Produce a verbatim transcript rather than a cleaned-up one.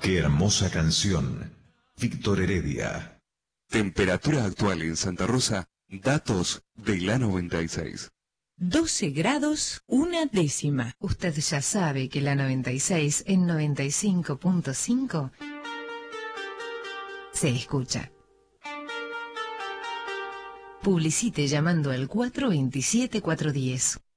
Qué hermosa canción. Víctor Heredia. Temperatura actual en Santa Rosa, datos de la noventa y seis. doce grados, una décima. Usted ya sabe que la noventa y seis en noventa y cinco punto cinco se escucha. Publicite llamando al cuatro dos siete, cuatro uno cero.